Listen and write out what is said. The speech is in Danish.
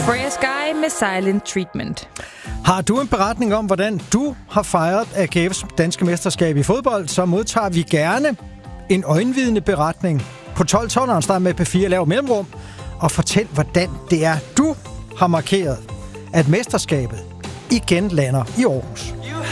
Freya Sky med Silent Treatment. Har du en beretning om, hvordan du har fejret AGF's danske mesterskab i fodbold, så modtager vi gerne en øjenvidende beretning på 12-12'eren, start med P4, lav mellemrum, og fortæl, hvordan det er, du har markeret, at mesterskabet igen lander i Aarhus.